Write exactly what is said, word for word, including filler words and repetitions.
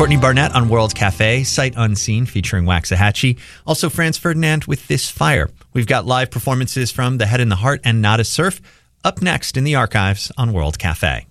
Courtney Barnett on World Cafe, Sight Unseen featuring Waxahachie. Also Franz Ferdinand with This Fire. We've got live performances from The Head and the Heart and Not a Surf up next in the archives on World Cafe.